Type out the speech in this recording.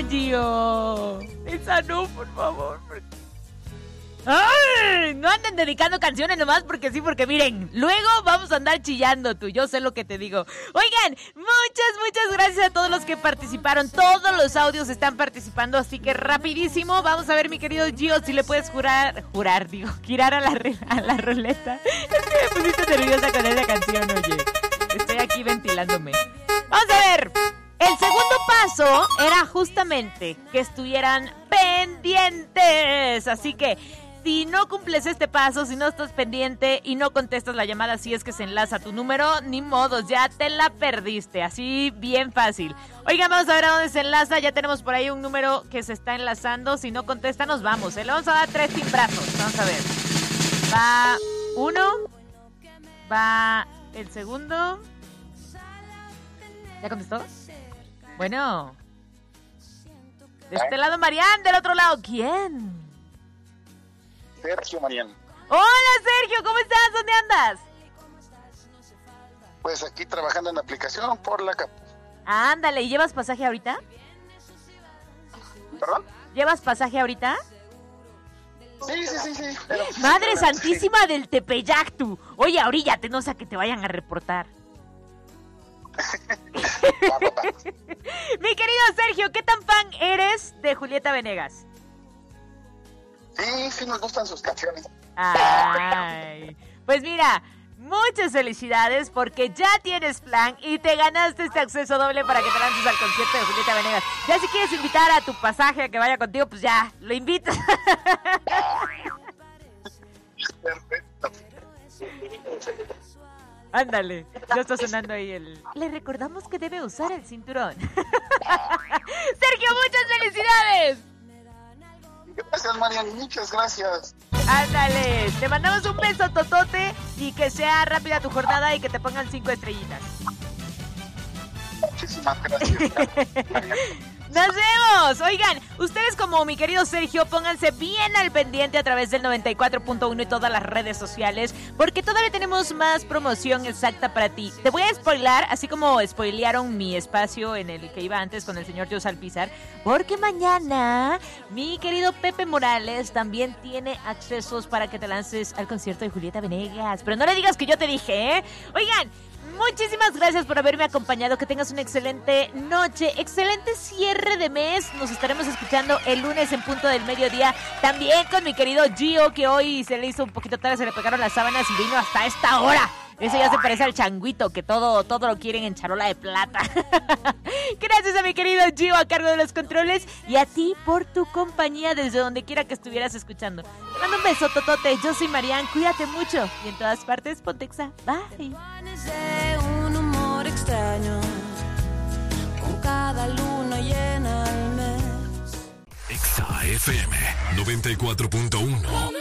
Gio. Esa no, por favor. ¡Ay! No anden dedicando canciones nomás porque sí, porque miren, luego vamos a andar chillando tú, yo sé lo que te digo. Oigan, muchas gracias a todos los que participaron, todos los audios están participando, así que rapidísimo, vamos a ver mi querido Gio, si le puedes girar a la ruleta. Es que me pusiste nerviosa con esa canción, oye, estoy aquí ventilándome. Vamos a ver. El segundo paso era justamente que estuvieran pendientes, así que si no cumples este paso, si no estás pendiente y no contestas la llamada si es que se enlaza tu número, ni modos, ya te la perdiste, así bien fácil. Oigan, vamos a ver a dónde se enlaza, ya tenemos por ahí un número que se está enlazando, si no contesta nos vamos, le vamos a dar 3 timbrazos, vamos a ver. Va uno, va el segundo. ¿Ya contestó? Bueno. De este lado Marian, del otro lado, ¿quién? Sergio, Marian. Hola Sergio, ¿cómo estás? ¿Dónde andas? Pues aquí trabajando en la aplicación por la CAP. Ándale, ¿y llevas pasaje ahorita? ¿Perdón? ¿Llevas pasaje ahorita? Sí. Pero, Madre santísima del Tepeyac, tú. Oye, oríllate, no sea que te vayan a reportar. Mi querido Sergio, ¿qué tan fan eres de Julieta Venegas? Sí, nos gustan sus canciones. Ay, pues mira, muchas felicidades porque ya tienes plan y te ganaste este acceso doble para que te lances al concierto de Julieta Venegas. Ya si quieres invitar a tu pasaje a que vaya contigo, pues ya, lo invitas. Perfecto. Ándale, ya está sonando ahí el... Le recordamos que debe usar el cinturón. Sergio, muchas felicidades. Gracias, Marian, muchas gracias. Ándale, te mandamos un beso totote y que sea rápida tu jornada y que te pongan 5 estrellitas. Muchísimas gracias. ¡Nos vemos! Oigan, ustedes como mi querido Sergio, pónganse bien al pendiente a través del 94.1 y todas las redes sociales, porque todavía tenemos más promoción exacta para ti. Te voy a spoilar, así como spoilearon mi espacio en el que iba antes con el señor Joe Salpizar, porque mañana mi querido Pepe Morales también tiene accesos para que te lances al concierto de Julieta Venegas. Pero no le digas que yo te dije, ¿eh? Oigan, muchísimas gracias por haberme acompañado. Que tengas una excelente noche, excelente cierre de mes. Nos estaremos escuchando el lunes en punto del mediodía. También con mi querido Gio, que hoy se le hizo un poquito tarde, se le pegaron las sábanas y vino hasta esta hora. Ese ya se parece al changuito, que todo lo quieren en charola de plata. Gracias a mi querido Gio a cargo de los controles y a ti por tu compañía desde donde quiera que estuvieras escuchando. Te mando un beso totote. Yo soy Marian, cuídate mucho y en todas partes Pontexa. Bye. Un humor extraño con cada luna llena al mes. Exa FM 94.1